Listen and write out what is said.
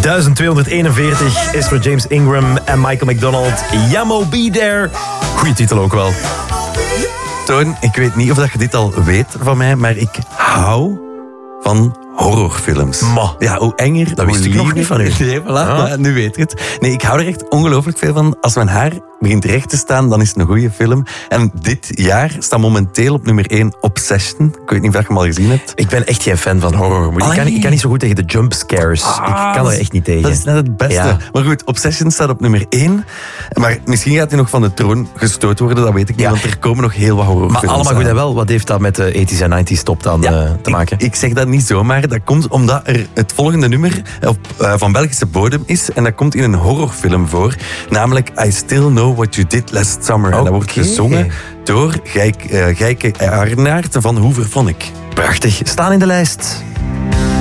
1241 is voor James Ingram en Michael McDonald. Yamo Be There. Goeie titel ook wel. Toon, ik weet niet of dat je dit al weet van mij, maar ik hou van horrorfilms. Ma. Ja, hoe enger, Dat wist ik nog niet van u. Nee, voilà, maar nu weet je het. Nee, ik hou er echt ongelooflijk veel van. Als mijn haar begint recht te staan, dan is het een goede film. En dit jaar staat momenteel op nummer 1 Obsession. Ik weet niet of je hem al gezien hebt. Ik ben echt geen fan van horror. Ik kan niet zo goed tegen de jump scares. Ik kan er echt niet tegen. Dat is net het beste. Ja. Maar goed, Obsession staat op nummer 1. Maar misschien gaat hij nog van de troon gestoten worden, dat weet ik niet. Ja. Want er komen nog heel wat horrorfilms Maar allemaal goed aan. en wel. Wat heeft dat met de 80s en 90s top dan te maken? Ik zeg dat niet zomaar. Dat komt omdat er het volgende nummer van Belgische bodem is. En dat komt in een horrorfilm voor. Namelijk I Still Know What You Did Last Summer. En dat wordt gezongen door Gijke Arnaert van Hoe Vervon Ik. Prachtig. Staan in de lijst.